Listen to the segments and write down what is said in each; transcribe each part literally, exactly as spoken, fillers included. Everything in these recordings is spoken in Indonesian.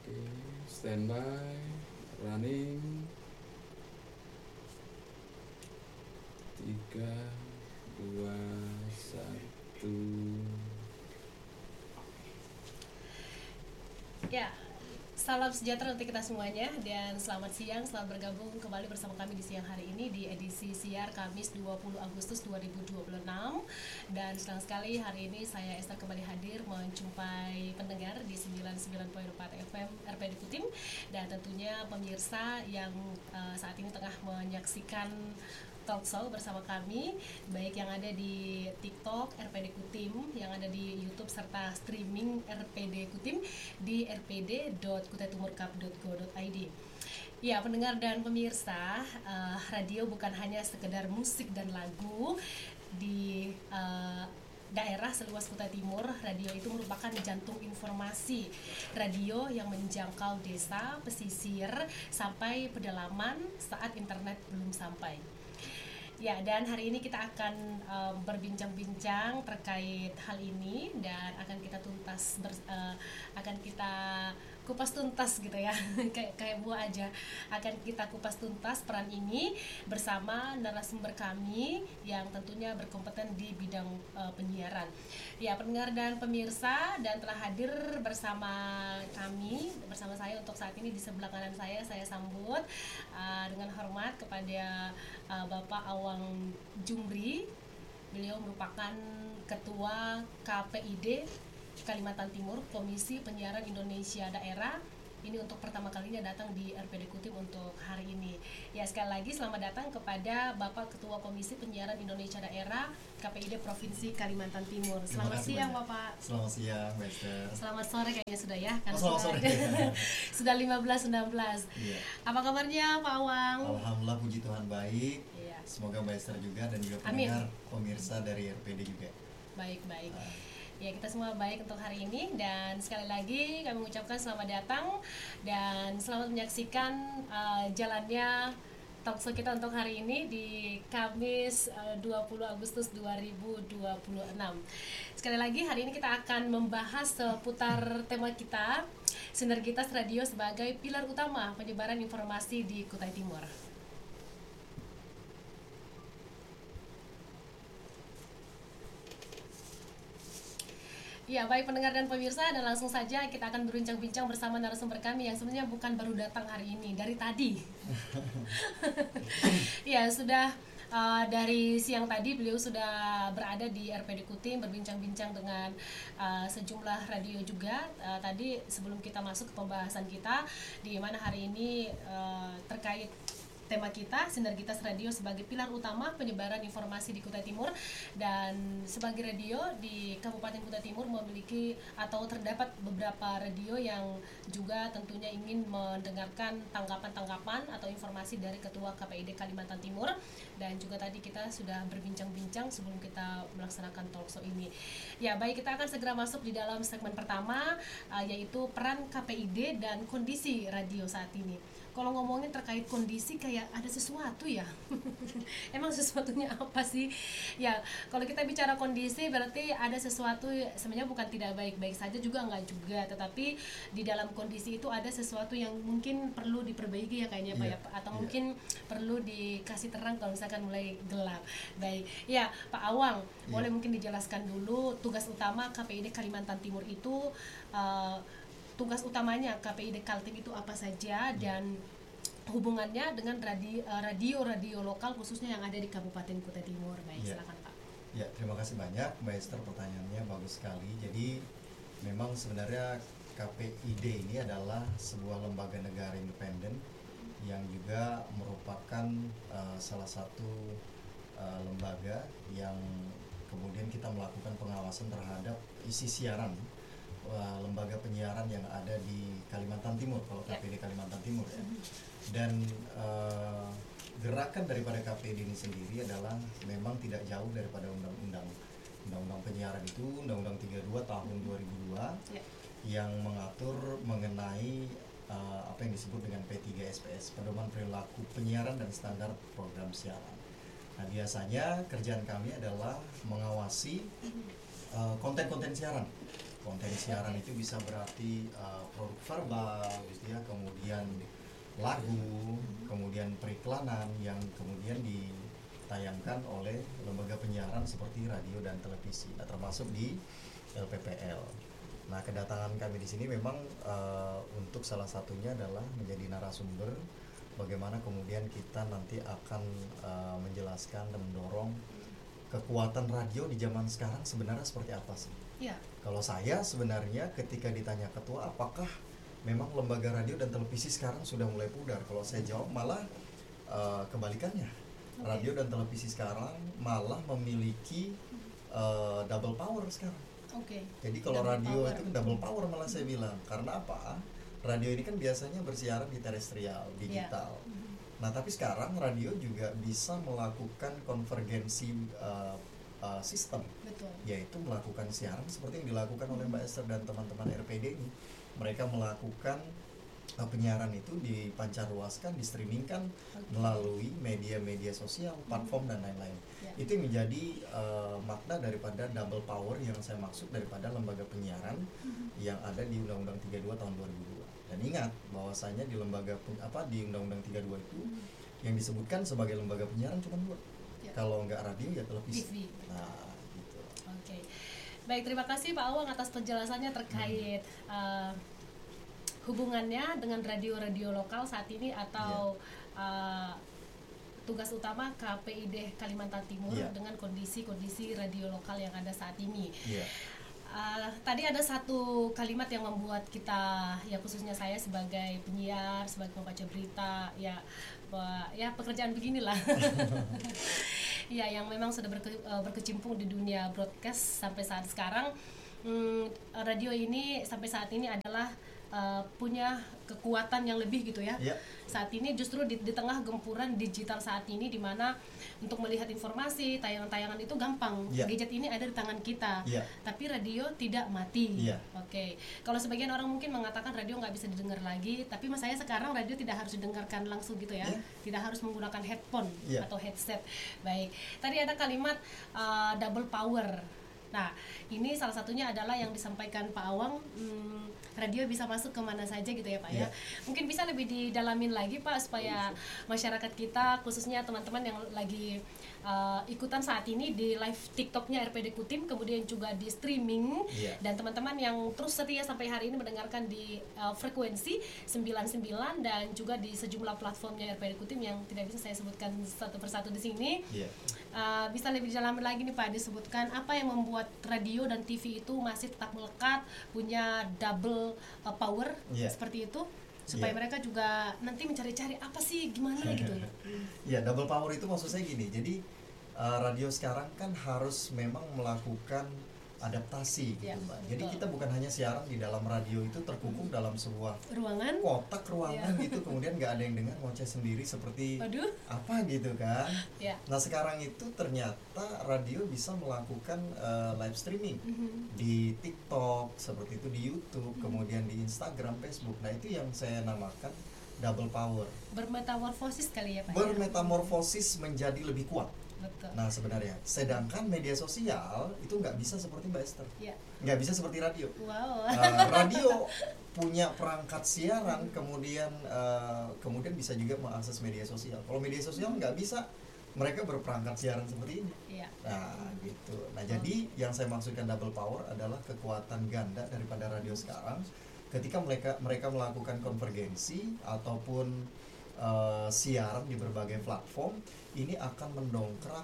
Oke, standby, running. Tiga, dua, satu. Ya, salam sejahtera untuk kita semuanya dan selamat siang, selamat bergabung kembali bersama kami di siang hari ini di edisi siar Kamis dua puluh Agustus dua ribu dua puluh enam. Dan senang sekali hari ini saya Esther kembali hadir menjumpai pendengar di sembilan puluh sembilan koma empat F M R P D Kutim dan tentunya pemirsa yang uh, saat ini tengah menyaksikan talkshow bersama kami, baik yang ada di TikTok R P D Kutim, yang ada di YouTube serta streaming R P D Kutim di r p d dot kutaitimurcup dot go dot i d. Ya, pendengar dan pemirsa, uh, radio bukan hanya sekedar musik dan lagu di uh, daerah seluas Kutai Timur. Radio itu merupakan jantung informasi. Radio yang menjangkau desa, pesisir, sampai pedalaman saat internet belum sampai. Ya, dan hari ini kita akan um, berbincang-bincang terkait hal ini dan akan kita tuntas ber, uh, akan kita kupas tuntas gitu ya. kayak kayak buah aja. Akan kita kupas tuntas peran ini bersama narasumber kami yang tentunya berkompeten di bidang uh, penyiaran. Ya, pendengar dan pemirsa, dan telah hadir bersama kami, bersama saya untuk saat ini di sebelah kanan saya, saya sambut uh, dengan hormat kepada uh, Bapak Awang Jumri. Beliau merupakan Ketua K P I D Kalimantan Timur, Komisi Penyiaran Indonesia Daerah. Ini untuk pertama kalinya datang di R P D Kutim untuk hari ini. Ya, sekali lagi selamat datang kepada Bapak Ketua Komisi Penyiaran Indonesia Daerah K P I D Provinsi Kalimantan Timur. Selamat siang, banyak. Bapak. Selamat siang, Mbak Esther. Selamat sore kayaknya sudah ya, karena oh, selamat sudah, sore. sudah lima belas enam belas. Iya. Apa kabarnya, Pak Awang? Alhamdulillah, puji Tuhan baik. Iya. Semoga Mbak Esther juga dan juga Amin. pendengar pemirsa dari R P D juga. Baik, baik. Nah. Ya, kita semua baik untuk hari ini dan sekali lagi kami mengucapkan selamat datang dan selamat menyaksikan uh, jalannya talkshow kita untuk hari ini di Kamis uh, dua puluh Agustus dua ribu dua puluh enam. Sekali lagi hari ini kita akan membahas seputar tema kita, sinergitas radio sebagai pilar utama penyebaran informasi di Kutai Timur. Ya, baik pendengar dan pemirsa, dan langsung saja kita akan berbincang-bincang bersama narasumber kami yang sebenarnya bukan baru datang hari ini, dari tadi. Ya, sudah uh, dari siang tadi beliau sudah berada di R P D Kutim berbincang-bincang dengan uh, sejumlah radio juga. Uh, tadi sebelum kita masuk ke pembahasan kita, di mana hari ini uh, terkait tema kita, sinergitas radio sebagai pilar utama penyebaran informasi di Kutai Timur. Dan sebagai radio di Kabupaten Kutai Timur memiliki atau terdapat beberapa radio yang juga tentunya ingin mendengarkan tanggapan-tanggapan atau informasi dari Ketua K P I D Kalimantan Timur. Dan juga tadi kita sudah berbincang-bincang sebelum kita melaksanakan talkshow ini. Ya, baik, kita akan segera masuk di dalam segmen pertama, uh, yaitu peran K P I D dan kondisi radio saat ini. Kalau ngomongin terkait kondisi kayak ada sesuatu ya. Emang sesuatunya apa sih? Ya, kalau kita bicara kondisi berarti ada sesuatu, sebenarnya bukan tidak baik-baik saja juga enggak juga, tetapi di dalam kondisi itu ada sesuatu yang mungkin perlu diperbaiki ya kayaknya Pak yeah, ya, atau yeah. mungkin perlu dikasih terang kalau misalkan mulai gelap. Baik. Ya, Pak Awang, yeah. boleh mungkin dijelaskan dulu tugas utama K P I D Kalimantan Timur itu uh, tugas utamanya K P I D Kaltim itu apa saja dan hubungannya dengan radio, radio-radio lokal khususnya yang ada di Kabupaten Kutai Timur. Baik, ya. Silakan Pak. Ya, terima kasih banyak Mbak Esther, pertanyaannya bagus sekali. Jadi memang sebenarnya K P I D ini adalah sebuah lembaga negara independen yang juga merupakan uh, salah satu uh, lembaga yang kemudian kita melakukan pengawasan terhadap isi siaran uh, lembaga penyiaran yang ada di Kalimantan Timur, kalau K P I D Kalimantan Timur ya. Dan uh, gerakan daripada K P I D ini sendiri adalah memang tidak jauh daripada undang-undang undang-undang penyiaran itu, Undang-Undang tiga puluh dua tahun dua ribu dua ya. Yang mengatur mengenai uh, apa yang disebut dengan P tiga S P S, Pedoman Perilaku Penyiaran dan Standar Program Siaran. Nah, biasanya kerjaan kami adalah mengawasi uh, konten-konten siaran. Konten siaran itu bisa berarti uh, produk verbal gitu ya, kemudian lagu, kemudian periklanan yang kemudian ditayangkan oleh lembaga penyiaran seperti radio dan televisi, nah, termasuk di L P P L. Nah, kedatangan kami di sini memang uh, untuk salah satunya adalah menjadi narasumber bagaimana kemudian kita nanti akan uh, menjelaskan dan mendorong kekuatan radio di zaman sekarang sebenarnya seperti apa sih? Ya. Kalau saya sebenarnya ketika ditanya ketua, apakah memang lembaga radio dan televisi sekarang sudah mulai pudar? Kalau saya jawab malah uh, kebalikannya. Okay. Radio dan televisi sekarang malah memiliki uh, double power sekarang. Oke. Okay. Jadi kalau radio power. Itu double power malah saya bilang. Karena apa? Radio ini kan biasanya bersiaran di terestrial, digital. Yeah. Nah, tapi sekarang radio juga bisa melakukan konvergensi uh, uh, sistem. Betul. Yaitu melakukan siaran seperti yang dilakukan oleh Mbak Esther dan teman-teman R P D ini. Mereka melakukan uh, penyiaran itu dipancarluaskan, distreamingkan okay. melalui media-media sosial, platform dan lain-lain. Yeah. Itu menjadi uh, makna daripada double power yang saya maksud daripada lembaga penyiaran mm-hmm. yang ada di Undang-Undang tiga puluh dua tahun dua ribu dua. Dan ingat bahwasanya di lembaga apa di Undang-Undang tiga puluh dua itu mm-hmm. yang disebutkan sebagai lembaga penyiaran cuma dua. Yeah. Kalau enggak radio ya televisi. T V. Nah, gitu. Oke. Okay. Baik, terima kasih Pak Awang atas penjelasannya terkait hmm. uh, hubungannya dengan radio-radio lokal saat ini atau yeah. uh, tugas utama K P I D Kalimantan Timur yeah. dengan kondisi-kondisi radio lokal yang ada saat ini. Yeah. Uh, tadi ada satu kalimat yang membuat kita, ya khususnya saya sebagai penyiar, sebagai pembaca berita, ya uh, ya pekerjaan beginilah. Ya, yang memang sudah berke, uh, berkecimpung di dunia broadcast sampai saat sekarang. Hmm, radio ini sampai saat ini adalah uh, punya kekuatan yang lebih gitu ya. Yeah. Saat ini justru di, di tengah gempuran digital saat ini, di mana untuk melihat informasi, tayangan-tayangan itu gampang. Yeah. Gadget ini ada di tangan kita. Yeah. Tapi radio tidak mati. Yeah. Oke. Okay. Kalau sebagian orang mungkin mengatakan radio nggak bisa didengar lagi, tapi mas saya sekarang radio tidak harus didengarkan langsung gitu ya. Yeah. Tidak harus menggunakan headphone yeah. atau headset. Baik. Tadi ada kalimat uh, double power. Nah, ini salah satunya adalah yang disampaikan Pak Awang, hmm, radio bisa masuk kemana saja gitu ya Pak yeah. ya. Mungkin bisa lebih didalamin lagi Pak, supaya masyarakat kita, khususnya teman-teman yang lagi uh, ikutan saat ini di live TikToknya R P D Kutim, kemudian juga di streaming, yeah. dan teman-teman yang terus setia sampai hari ini mendengarkan di uh, frekuensi sembilan puluh sembilan dan juga di sejumlah platformnya R P D Kutim yang tidak bisa saya sebutkan satu persatu di sini. Yeah. Uh, bisa lebih dalam lagi nih Pak, disebutkan apa yang membuat radio dan T V itu masih tetap melekat, punya double uh, power yeah. seperti itu, supaya yeah. mereka juga nanti mencari-cari apa sih gimana gitu. Ya yeah, double power itu maksud saya gini, jadi uh, radio sekarang kan harus memang melakukan adaptasi gitu, yeah, Mbak. Jadi betul. Kita bukan hanya siaran di dalam radio itu terkungkung dalam sebuah ruangan, kotak ruangan yeah. gitu, kemudian nggak ada yang dengar, ngoceh sendiri seperti Aduh. apa gitu kan. Yeah. Nah sekarang itu ternyata radio bisa melakukan uh, live streaming mm-hmm. di TikTok, seperti itu di YouTube, mm-hmm. kemudian di Instagram, Facebook. Nah itu yang saya namakan double power. Bermetamorfosis kali ya Pak. Bermetamorfosis ya? Menjadi lebih kuat. Betul. Nah sebenarnya, sedangkan media sosial itu nggak bisa seperti Mbak Esther, yeah. nggak bisa seperti radio. Wow. Uh, radio punya perangkat siaran, kemudian uh, kemudian bisa juga mengakses media sosial. Kalau media sosial nggak bisa, mereka berperangkat siaran seperti ini. Yeah. Nah gitu. Nah oh. jadi yang saya maksudkan double power adalah kekuatan ganda daripada radio sekarang. Ketika mereka mereka melakukan konvergensi ataupun uh, siaran di berbagai platform, ini akan mendongkrak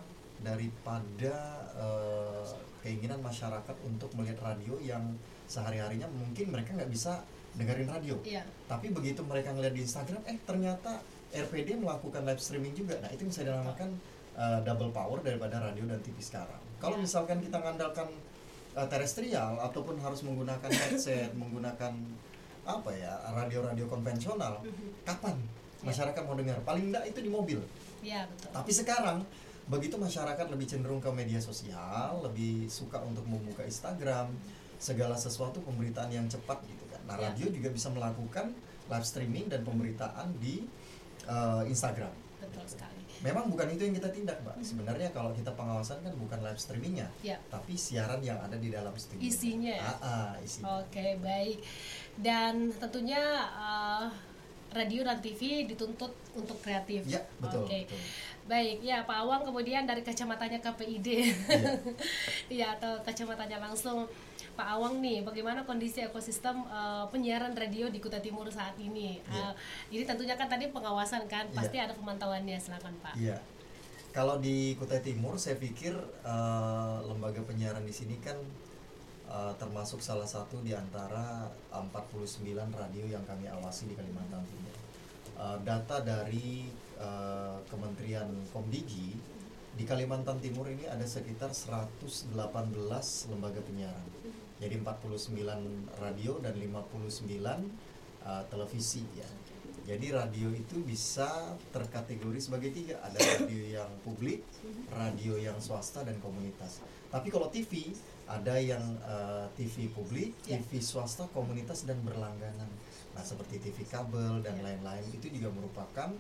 daripada uh, keinginan masyarakat untuk melihat radio yang sehari-harinya mungkin mereka nggak bisa dengerin radio. Iya. Tapi begitu mereka ngeliat di Instagram, eh ternyata R P D melakukan live streaming juga. Nah itu yang saya dinamakan uh, double power daripada radio dan T V sekarang. Kalau ya. misalkan kita ngandalkan uh, terestrial ataupun harus menggunakan headset, menggunakan apa ya radio-radio konvensional, kapan masyarakat mau dengar? Paling enggak itu di mobil. Ya, betul. Tapi sekarang begitu masyarakat lebih cenderung ke media sosial, lebih suka untuk membuka Instagram, segala sesuatu pemberitaan yang cepat gitu kan. Nah, ya. radio juga bisa melakukan live streaming dan pemberitaan di uh, Instagram. Betul sekali. Memang bukan itu yang kita tindak, Mbak. Sebenarnya kalau kita pengawasan kan bukan live streamingnya, ya. tapi siaran yang ada di dalam streaming. Isinya. Ah, ah, isinya. Oke, baik. dan tentunya uh, radio dan T V dituntut untuk kreatif. Ya, betul. Oke. betul. Baik, ya Pak Awang, kemudian dari kacamatanya K P I D, Iya. ya atau kacamatanya langsung Pak Awang nih, bagaimana kondisi ekosistem uh, penyiaran radio di Kutai Timur saat ini? Iya. Uh, ini tentunya kan tadi pengawasan kan, Iya. pasti ada pemantauannya, silakan Pak. Iya. Kalau di Kutai Timur, saya pikir uh, lembaga penyiaran di sini kan uh, termasuk salah satu di antara empat puluh sembilan radio yang kami awasi di Kalimantan Timur. Uh, data dari uh, Kementerian Komdigi di Kalimantan Timur ini ada sekitar seratus delapan belas lembaga penyiaran. Jadi empat puluh sembilan radio dan lima puluh sembilan uh, televisi ya. Jadi radio itu bisa terkategori sebagai tiga, ada radio yang publik, radio yang swasta dan komunitas. Tapi kalau T V ada yang uh, T V publik, Ya. T V swasta, komunitas dan berlangganan. Nah seperti T V kabel dan Ya. lain-lain itu juga merupakan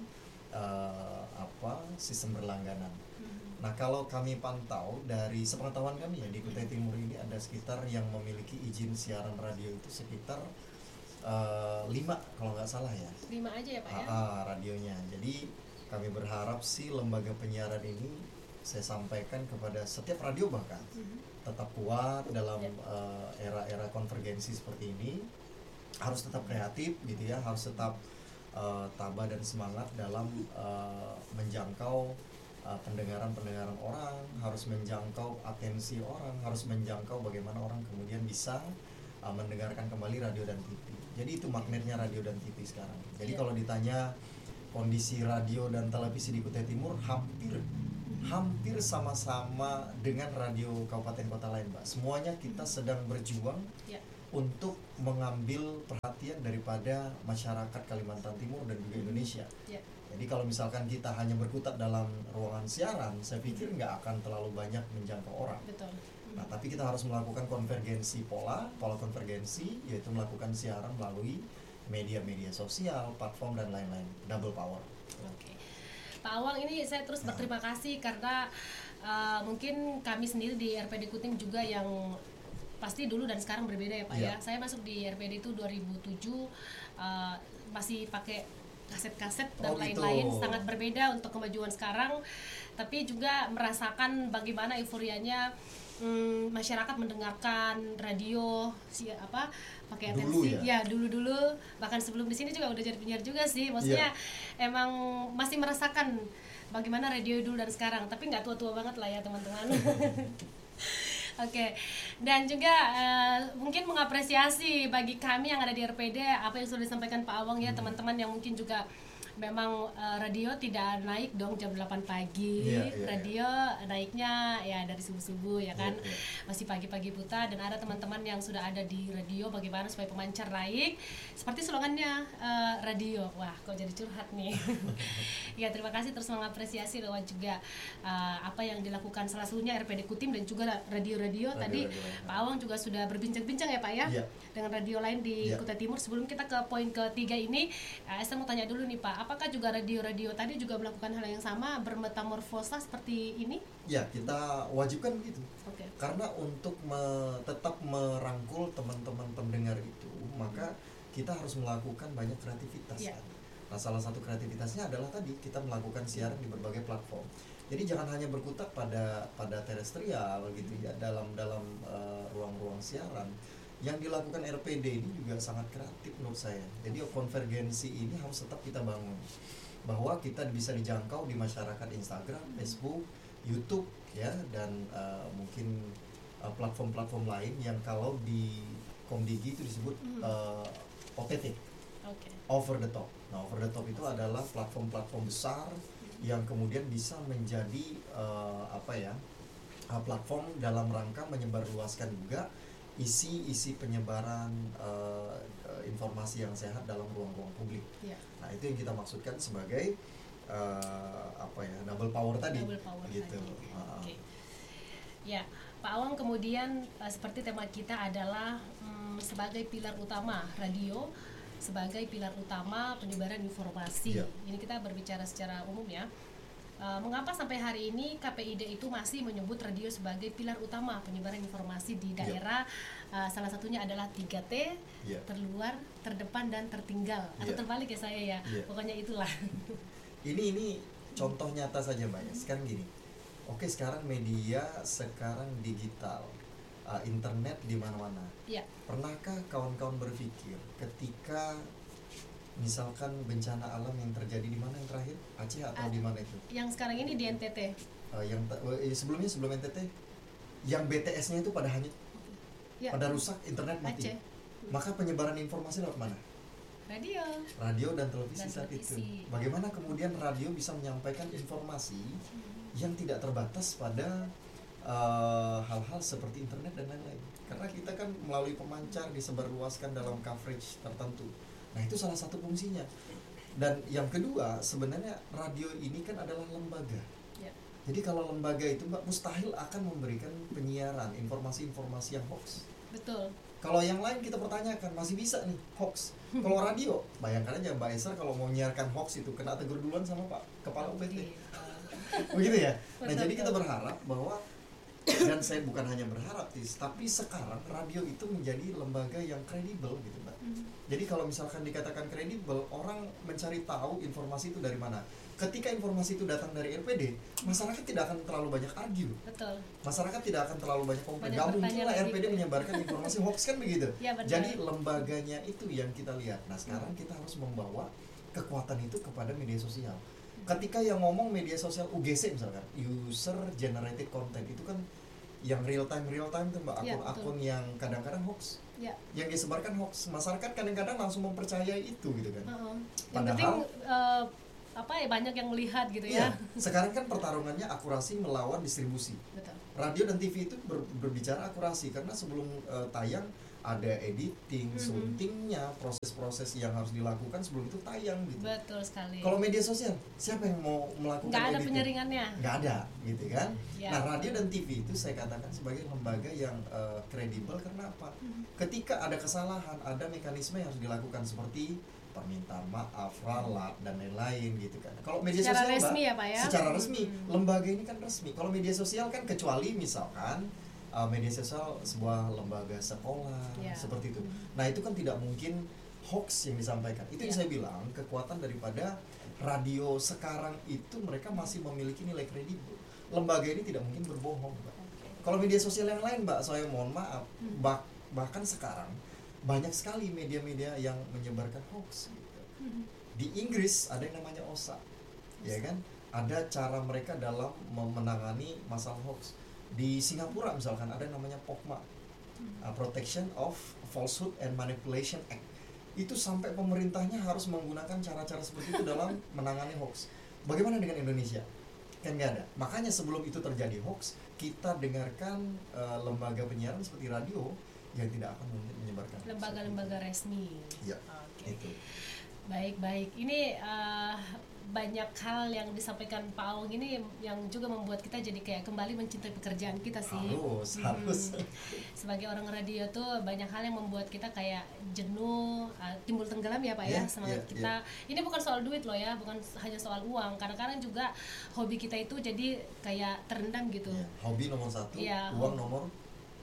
uh, apa sistem berlangganan. Nah kalau kami pantau dari sepengetahuan kami ya di Kutai Timur ini ada sekitar yang memiliki izin siaran radio itu sekitar uh, lima kalau nggak salah ya. Lima aja ya Pak ya? Ah, ah, radionya. Jadi kami berharap sih lembaga penyiaran ini saya sampaikan kepada setiap radio bahkan tetap kuat dalam Ya. uh, era-era konvergensi seperti ini, harus tetap kreatif gitu ya, harus tetap uh, tabah dan semangat dalam uh, menjangkau uh, pendengaran-pendengaran orang, harus menjangkau atensi orang, harus menjangkau bagaimana orang kemudian bisa uh, mendengarkan kembali radio dan T V. Jadi itu magnetnya radio dan T V sekarang. Jadi Ya. kalau ditanya kondisi radio dan televisi di Kutai Timur hampir hampir sama-sama dengan radio kabupaten kota lain, Mbak. Semuanya kita sedang berjuang Ya. untuk mengambil perhatian daripada masyarakat Kalimantan Timur dan juga Indonesia. Ya. Jadi kalau misalkan kita hanya berkutat dalam ruangan siaran, saya pikir nggak akan terlalu banyak menjangkau orang. Betul. Nah, tapi kita harus melakukan konvergensi pola, pola konvergensi, yaitu melakukan siaran melalui media-media sosial, platform dan lain-lain. Double power. Oke. Pak Awang, ini saya terus berterima kasih karena uh, mungkin kami sendiri di R P D Kutim juga yang pasti dulu dan sekarang berbeda ya Pak Iya. ya. Saya masuk di R P D itu dua ribu tujuh, uh, masih pakai kaset-kaset dan Oh, gitu. lain-lain, sangat berbeda untuk kemajuan sekarang. Tapi juga merasakan bagaimana euforianya hmm, masyarakat mendengarkan radio si apa pakai Dulu atensi ya? ya dulu-dulu, bahkan sebelum di sini juga udah jadi penyiar juga sih, maksudnya emang masih merasakan bagaimana radio dulu dan sekarang, tapi nggak tua-tua banget lah ya teman-teman. Oke, dan juga eh, mungkin mengapresiasi bagi kami yang ada di R P D apa yang sudah disampaikan Pak Awang ya, teman-teman yang mungkin juga memang eh, radio tidak naik dong jam delapan pagi, Iya, iya, radio naiknya ya dari subuh-subuh ya kan, Iya, iya. masih pagi-pagi buta, dan ada teman-teman yang sudah ada di radio bagaimana supaya pemancar naik seperti slogannya eh, radio. Wah kok jadi curhat nih. Ya terima kasih, terus mengapresiasi lewat juga eh, apa yang dilakukan salah satunya R P D Kutim dan juga radio-radio tadi. Radio-radio lain. Pak Awang juga sudah berbincang-bincang ya Pak ya, Iya. dengan radio lain di Iya. Kutai Timur. Sebelum kita ke poin ketiga ini, eh, saya mau tanya dulu nih Pak, apakah juga radio-radio tadi juga melakukan hal yang sama, bermetamorfosa seperti ini? Ya, kita wajibkan begitu. Oke. Karena untuk me- tetap merangkul teman-teman pendengar itu, maka kita harus melakukan banyak kreativitas. Iya. Kan? Nah, salah satu kreativitasnya adalah tadi kita melakukan siaran di berbagai platform. Jadi jangan hanya berkutat pada pada terestrial gitu ya, dalam dalam uh, ruang-ruang siaran. Yang dilakukan R P D ini juga sangat kreatif menurut saya. Jadi konvergensi ini harus tetap kita bangun, bahwa kita bisa dijangkau di masyarakat Instagram, Facebook, YouTube ya, dan uh, mungkin uh, platform-platform lain yang kalau di Komdigi itu disebut uh, O T T, Oke. over the top. Nah, over the top itu adalah platform-platform besar yang kemudian bisa menjadi uh, apa ya, uh, platform dalam rangka menyebarluaskan juga isi-isi penyebaran uh, uh, informasi yang sehat dalam ruang-ruang publik. Ya. Nah, itu yang kita maksudkan sebagai uh, apa ya, double power tadi. Double power gitu. tadi. Uh, Oke. Ya, Pak Awang, kemudian uh, seperti tema kita adalah mm, sebagai pilar utama radio, sebagai pilar utama penyebaran informasi. Iya. Ini kita berbicara secara umum ya. Uh, mengapa sampai hari ini K P I D itu masih menyebut radio sebagai pilar utama penyebaran informasi di daerah? Yeah. Uh, salah satunya adalah tiga T, yeah. terluar, terdepan, dan tertinggal. Atau yeah. terbalik ya saya ya, yeah. pokoknya itulah. Ini ini contoh nyata saja Mbak ya. Sekarang gini, oke sekarang media sekarang digital, uh, internet di mana-mana. Yeah. Pernahkah kawan-kawan berpikir ketika misalkan bencana alam yang terjadi di mana yang terakhir? Aceh atau di mana itu? Yang sekarang ini di N T T. Uh, yang ta- sebelumnya sebelum N T T, yang B T S-nya itu pada hanyut, ya. pada rusak, internet mati. Aceh. Maka penyebaran informasi lewat mana? Radio. Radio dan televisi dan saat televisi. itu. Bagaimana kemudian radio bisa menyampaikan informasi hmm. yang tidak terbatas pada uh, hal-hal seperti internet dan lain-lain? Karena kita kan melalui pemancar disebarluaskan dalam coverage tertentu. Nah itu salah satu fungsinya. Dan yang kedua sebenarnya radio ini kan adalah lembaga ya. Jadi kalau lembaga itu Mbak mustahil akan memberikan penyiaran informasi-informasi yang hoax. Betul. Kalau yang lain kita pertanyakan masih bisa nih hoax. Kalau radio bayangkan aja Mbak Esther kalau mau menyiarkan hoax itu kena tegur duluan sama Pak Kepala U P T. Begitu ya. Nah betul, jadi kita berharap bahwa, dan saya bukan hanya berharap tis, tapi sekarang radio itu menjadi lembaga yang kredibel gitu Mbak. Mm-hmm. Jadi kalau misalkan dikatakan kredibel, orang mencari tahu informasi itu dari mana. Ketika informasi itu datang dari R P D, masyarakat tidak akan terlalu banyak argue. Betul. Masyarakat tidak akan terlalu banyak komplain. Gak mungkin lah R P D menyebarkan informasi hoax kan begitu. Ya, jadi lembaganya itu yang kita lihat. Nah sekarang kita harus membawa kekuatan itu kepada media sosial. Ketika yang ngomong media sosial U G C misalkan, user generated content itu kan yang real time real time tuh Mbak, akun-akun ya, yang kadang-kadang hoax. Ya. Yang disebarkan hoax, masyarakat kadang-kadang langsung mempercayai itu gitu kan. Uh-huh. Yang penting uh, apa ya banyak yang melihat gitu ya. Iya. Sekarang kan pertarungannya akurasi melawan distribusi. Betul. Radio dan T V itu ber, berbicara akurasi karena sebelum uh, tayang ada editing, mm-hmm. suntingnya, proses-proses yang harus dilakukan sebelum itu tayang gitu. Betul sekali. Kalau media sosial, siapa yang mau melakukan Nggak ada editing? Penyaringannya. Nggak ada, gitu kan? Ya. Nah, radio dan T V itu saya katakan sebagai lembaga yang kredibel uh, karena apa? Mm-hmm. Ketika ada kesalahan, ada mekanisme yang harus dilakukan seperti permintaan maaf, ralat dan lain-lain gitu kan. Kalau media secara sosial resmi Mbak, ya Pak ya? Secara resmi, hmm. lembaga ini kan resmi. Kalau media sosial kan kecuali misalkan uh, media sosial sebuah lembaga sekolah yeah. seperti itu. Hmm. Nah, itu kan tidak mungkin hoax yang disampaikan. Itu yeah. yang saya bilang kekuatan daripada radio sekarang itu mereka masih memiliki nilai kredibel. Lembaga ini tidak mungkin berbohong, Mbak. Okay. Kalau media sosial yang lain, Mbak, saya mohon maaf, hmm. bah- bahkan sekarang banyak sekali media-media yang menyebarkan hoax gitu. Mm-hmm. Di Inggris ada yang namanya O S A, ya kan? Ada cara mereka dalam menangani masalah hoax. Di Singapura misalkan ada yang namanya P O C M A, mm-hmm. uh, Protection of Falsehood and Manipulation Act. Itu sampai pemerintahnya harus menggunakan cara-cara seperti itu dalam menangani hoax. Bagaimana dengan Indonesia? Kan nggak ada. Makanya sebelum itu terjadi hoax, kita dengarkan uh, lembaga penyiaran seperti radio yang tidak akan menyebarkan lembaga-lembaga resmi. Ya, okay. itu. Baik-baik. Ini uh, banyak hal yang disampaikan Pak Aung ini yang juga membuat kita jadi kayak kembali mencintai pekerjaan kita sih. Harus, hmm. harus. Sebagai orang radio tuh banyak hal yang membuat kita kayak jenuh, uh, timbul tenggelam ya Pak yeah, ya semangat yeah, kita. Yeah. Ini bukan soal duit loh ya, bukan hanya soal uang. Kadang-kadang juga hobi kita itu jadi kayak terendam gitu. Yeah. Hobi nomor satu, yeah, uang nomor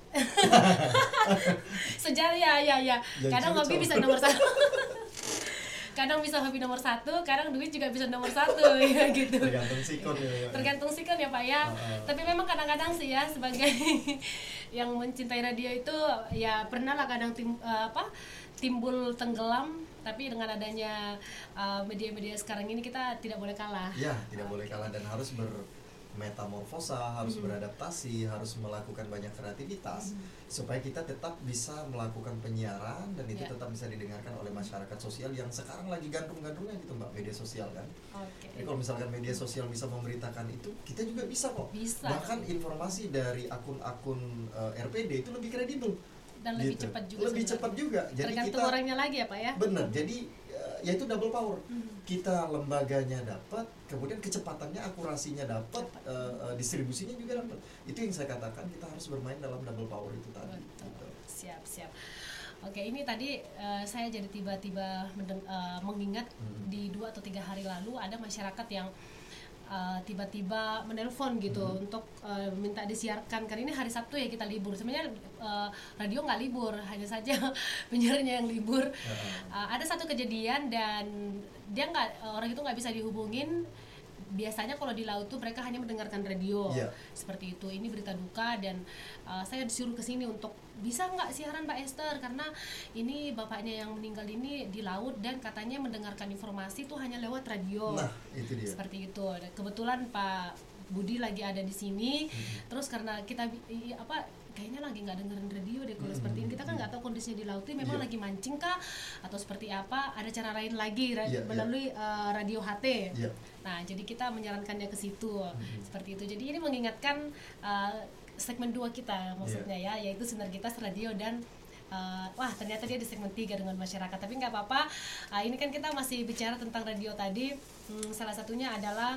sejarah ya ya ya kadang hobi bisa nomor satu kadang bisa hobi nomor satu kadang duit juga bisa nomor satu ya gitu tergantung sikon ya tergantung sikon ya Pak ya uh, uh. Tapi memang kadang-kadang sih ya sebagai yang mencintai radio itu ya pernah lah kadang tim, uh, apa timbul tenggelam, tapi dengan adanya uh, media-media sekarang ini kita tidak boleh kalah ya tidak boleh kalah dan harus ber metamorfosa, harus mm-hmm. beradaptasi, harus melakukan banyak kreativitas mm-hmm. supaya kita tetap bisa melakukan penyiaran dan itu yeah. tetap bisa didengarkan oleh masyarakat sosial yang sekarang lagi gandrung-gandrungnya gitu Mbak, media sosial kan. Okay. Jadi kalau misalkan media sosial bisa memberitakan itu, kita juga bisa kok. Bisa. Bahkan informasi dari akun-akun uh, R P D itu lebih kredibel dan lebih gitu. cepat juga. Lebih sebenarnya. cepat juga. Jadi tergantung kita, orangnya lagi ya Pak ya. Benar. Jadi uh, ya itu double power. Mm-hmm. Kita lembaganya dapat, kemudian kecepatannya, akurasinya dapat, uh, uh, distribusinya juga dapat. Itu yang saya katakan kita harus bermain dalam double power itu tadi. Gitu. Siap, siap. Oke, ini tadi uh, saya jadi tiba-tiba mendeng- uh, mengingat hmm. di dua atau tiga hari lalu ada masyarakat yang uh, tiba-tiba menelpon gitu Hmm. untuk uh, minta disiarkan, karena ini hari Sabtu ya kita libur. Sebenarnya uh, radio nggak libur, hanya saja penyiarnya yang libur. Uh, ada satu kejadian dan dia nggak orang itu nggak bisa dihubungin. Biasanya kalau di laut tuh mereka hanya mendengarkan radio, Yeah. seperti itu. Ini berita duka dan uh, saya disuruh ke sini untuk bisa nggak siaran Mbak Esther, karena ini bapaknya yang meninggal ini di laut dan katanya mendengarkan informasi tuh hanya lewat radio. Nah, itu dia. Seperti itu. Dan kebetulan Pak Budi lagi ada di sini. Hmm. Terus karena kita i, apa kayaknya lagi nggak dengerin radio deh kalau hmm. seperti ini. Kita kan nggak tahu kondisinya di laut itu memang yeah. lagi mancing kah atau seperti apa. Ada cara lain lagi ra- yeah, melalui yeah. Uh, radio H T. Yeah. Nah, jadi kita menyarankannya ke situ. Hmm. Seperti itu. Jadi ini mengingatkan uh, segmen dua kita maksudnya yeah. ya, yaitu Sinergitas Radio dan Uh, wah ternyata dia di segmen tiga dengan masyarakat, tapi nggak apa-apa. Uh, ini kan kita masih bicara tentang radio tadi. Hmm, salah satunya adalah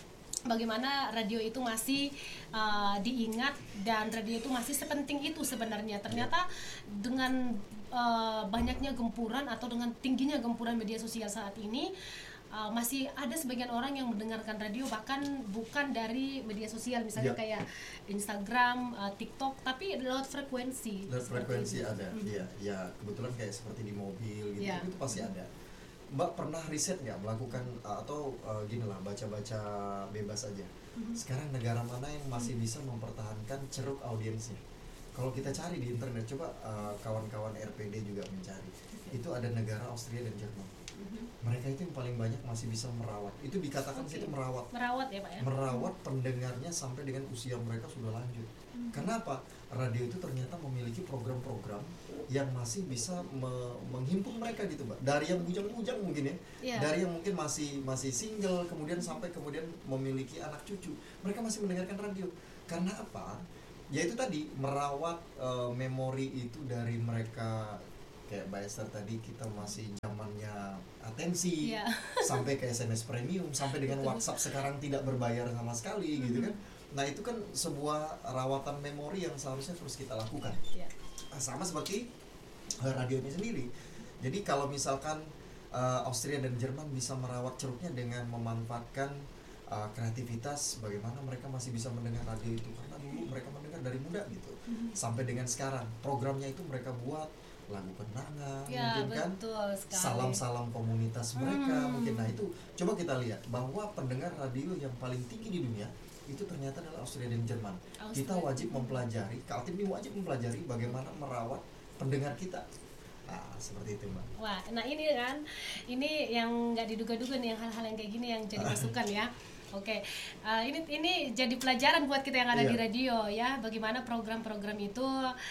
bagaimana radio itu masih uh, diingat dan radio itu masih sepenting itu sebenarnya. Ternyata dengan uh, banyaknya gempuran atau dengan tingginya gempuran media sosial saat ini, Uh, masih ada sebagian orang yang mendengarkan radio bahkan bukan dari media sosial, misalnya yeah. kayak Instagram, uh, TikTok, tapi lewat frekuensi. Lewat frekuensi itu. Ada, iya, mm-hmm. ya kebetulan kayak seperti di mobil gitu, yeah. itu pasti ada. Mbak pernah riset nggak melakukan uh, atau uh, gini lah baca-baca bebas aja. Mm-hmm. Sekarang negara mana yang masih mm-hmm. bisa mempertahankan ceruk audiensnya? Kalau kita cari di internet, coba uh, kawan-kawan R P D juga mencari. Okay. Itu ada negara Austria dan Jerman. Mereka itu yang paling banyak masih bisa merawat. Itu dikatakan okay. itu merawat. Merawat ya Pak ya. Merawat pendengarnya sampai dengan usia mereka sudah lanjut. Mm-hmm. Kenapa? Radio itu ternyata memiliki program-program yang masih bisa me- menghimpun mereka gitu, Mbak. Dari yang bujang-bujang mungkin ya. Yeah. Dari yang mungkin masih masih single kemudian sampai kemudian memiliki anak cucu. Mereka masih mendengarkan radio. Karena apa? Ya itu tadi merawat uh, memori itu dari mereka. Kayak Mbak Esther tadi, kita masih zamannya atensi, yeah. sampai ke S M S premium, sampai dengan WhatsApp sekarang tidak berbayar sama sekali, mm-hmm. gitu kan. Nah itu kan sebuah rawatan memori yang seharusnya terus kita lakukan. Yeah. Nah, sama seperti uh, radionya sendiri. Jadi kalau misalkan uh, Austria dan Jerman bisa merawat ceruknya dengan memanfaatkan uh, kreativitas, bagaimana mereka masih bisa mendengar radio itu, karena dulu mereka mendengar dari muda gitu, mm-hmm. sampai dengan sekarang programnya itu mereka buat lagu kenangan, ya, mungkin kan salam-salam komunitas mereka, hmm. mungkin. Nah itu coba kita lihat bahwa pendengar radio yang paling tinggi di dunia itu ternyata adalah Austria dan Jerman. Austria. Kita wajib mempelajari, Kaltim ini wajib mempelajari bagaimana merawat pendengar kita. Nah, seperti itu Mbak. Wah, nah ini kan, ini yang nggak diduga-duga nih, yang hal-hal yang kayak gini yang jadi masukan ya. Oke, okay. uh, ini ini jadi pelajaran buat kita yang ada yeah. di radio ya, bagaimana program-program itu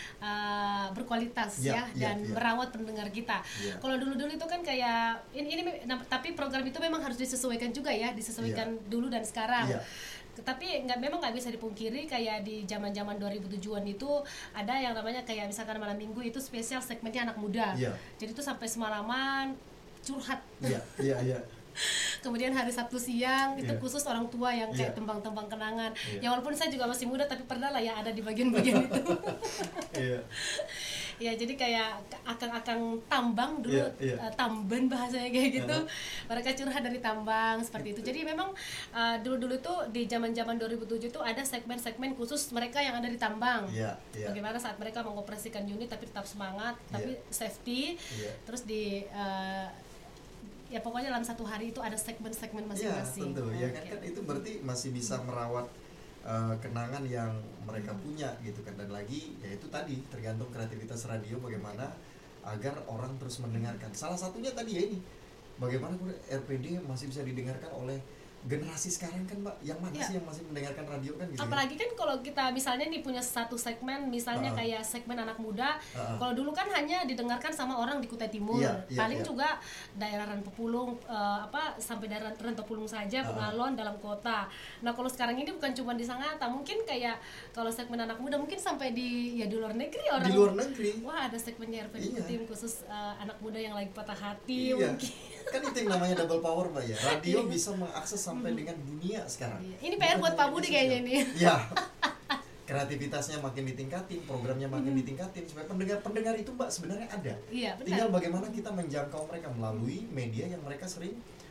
uh, berkualitas yeah, ya dan yeah, yeah. merawat pendengar kita. Yeah. Kalau dulu-dulu itu kan kayak ini ini nah, tapi program itu memang harus disesuaikan juga ya, disesuaikan yeah. dulu dan sekarang. Yeah. Tapi nggak memang nggak bisa dipungkiri kayak di zaman-zaman dua ribu tujuh-an itu ada yang namanya kayak misalkan malam minggu itu spesial segmennya anak muda. Yeah. Jadi itu sampai semalaman curhat. Iya, iya, iya. Kemudian hari Sabtu siang itu yeah. khusus orang tua yang kayak yeah. tembang-tembang kenangan. Yeah. Ya walaupun saya juga masih muda tapi pernah lah ya ada di bagian-bagian itu. Yeah. Ya jadi kayak akang-akang tambang dulu, yeah, yeah. Uh, tamban bahasanya kayak gitu. Uh-huh. Mereka curhat dari tambang seperti itu. Jadi memang uh, dulu-dulu itu di zaman-zaman dua ribu tujuh itu ada segmen-segmen khusus mereka yang ada di tambang. Yeah, yeah. Bagaimana saat mereka mengoperasikan unit tapi tetap semangat, tapi yeah. safety. Yeah. Terus di uh, ya pokoknya dalam satu hari itu ada segmen-segmen masing-masing. Ya tentu, ya kan, kan itu berarti masih bisa merawat uh, kenangan yang mereka hmm. punya gitu kan. Dan lagi ya itu tadi tergantung kreativitas radio bagaimana agar orang terus mendengarkan. Salah satunya tadi ya ini, bagaimana R P D masih bisa didengarkan oleh generasi sekarang kan Mbak, yang mana ya. sih yang masih mendengarkan radio kan gitu. Apalagi kan kalau kita misalnya nih punya satu segmen misalnya uh-huh. kayak segmen anak muda, uh-huh. kalau dulu kan hanya didengarkan sama orang di Kutai Timur, yeah, yeah, paling yeah. juga daerah Rantopulung uh, apa sampai daerah Rantopulung saja, uh-huh. Pengalon dalam kota. Nah kalau sekarang ini bukan cuma di Sangatta, mungkin kayak kalau segmen anak muda mungkin sampai di ya di luar negeri orang. Di luar negeri. Wah ada segmennya R P D iya. Kutim khusus uh, anak muda yang lagi patah hati iya. mungkin. Kan itu yang namanya double power Mbak ya. Radio bisa mengakses sampai hmm. dengan dunia sekarang. Iya. Ini P R buat Pak Budi kayaknya nih. Iya. Kreativitasnya makin ditingkatin, programnya makin hmm. ditingkatin supaya pendengar-pendengar itu Mbak sebenarnya ada. Iya, benar. Tinggal bagaimana kita menjangkau mereka melalui media yang mereka sering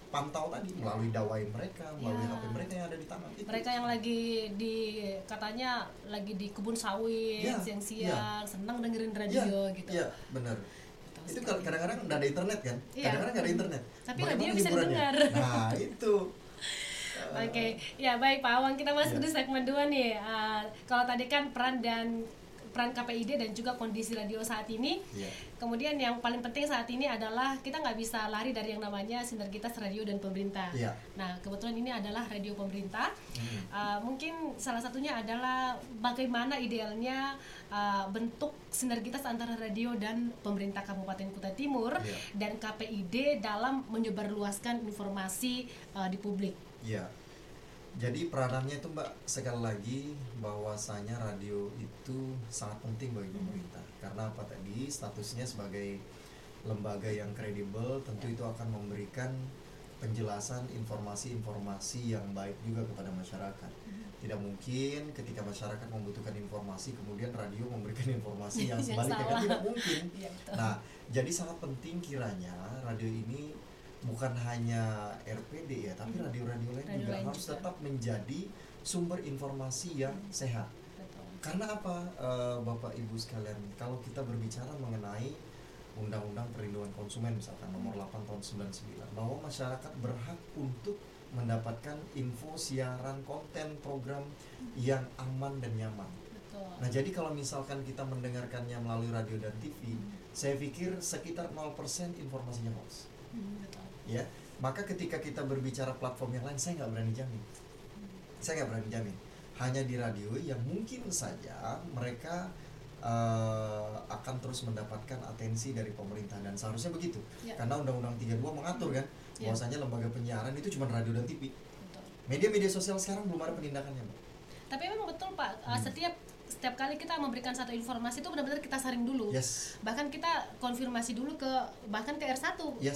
pantau tadi melalui dawai mereka, melalui Ya. H P mereka yang ada di tangan itu. Mereka yang lagi di katanya lagi di kebun sawit Ya, siang-siang senang dengerin radio Iya, gitu. iya, benar. Betul Itu sekali. kalau kadang-kadang nggak ada internet kan? Iya. Kadang-kadang nggak ada internet. Tapi Bagaimana radio bisa hiburannya? didengar. Nah, itu. Oke, ya baik Pak Awang, kita masuk Iya. di segmen dua nih. Uh, kalau tadi kan peran dan peran K P I D dan juga kondisi radio saat ini. Iya. Kemudian yang paling penting saat ini adalah kita nggak bisa lari dari yang namanya sinergitas radio dan pemerintah. Iya. Nah kebetulan ini adalah radio pemerintah. Hmm. Uh, mungkin salah satunya adalah bagaimana idealnya uh, bentuk sinergitas antara radio dan pemerintah Kabupaten Kutai Timur Iya. dan K P I D dalam menyebarluaskan informasi uh, di publik. Iya. Jadi peranannya itu Mbak, sekali lagi bahwasanya radio itu sangat penting bagi pemerintah. Karena apa tadi, statusnya sebagai lembaga yang kredibel, tentu itu akan memberikan penjelasan informasi-informasi yang baik juga kepada masyarakat. Tidak mungkin ketika masyarakat membutuhkan informasi kemudian radio memberikan informasi yang Yang sebaliknya, kan salah. tidak mungkin. Iya, betul. Nah, jadi sangat penting kiranya radio ini bukan hanya R P D ya, tapi radio-radio lain Radio juga lain harus juga. tetap menjadi sumber informasi yang sehat. Betul. Karena apa, eh, Bapak Ibu sekalian, kalau kita berbicara mengenai Undang-Undang Perlindungan Konsumen misalkan nomor delapan tahun sembilan puluh sembilan, bahwa masyarakat berhak untuk mendapatkan info, siaran, konten, program yang aman dan nyaman. Betul. Nah, jadi kalau misalkan kita mendengarkannya melalui radio dan T V, saya pikir sekitar nol persen informasinya hoax. Hmm, betul. Ya, maka ketika kita berbicara platform yang lain, saya nggak berani jamin. Saya nggak berani jamin. Hanya di radio yang mungkin saja mereka uh, akan terus mendapatkan atensi dari pemerintah, dan seharusnya begitu. Ya. Karena Undang-Undang tiga puluh dua mengatur kan, Ya. bahwasanya lembaga penyiaran itu cuma radio dan T V. Betul. Media-media sosial sekarang belum ada penindakannya, Mbak. Tapi memang betul Pak, uh, Hmm. setiap setiap kali kita memberikan satu informasi itu benar-benar kita saring dulu. Yes. Bahkan kita konfirmasi dulu ke bahkan ke R satu. Yes.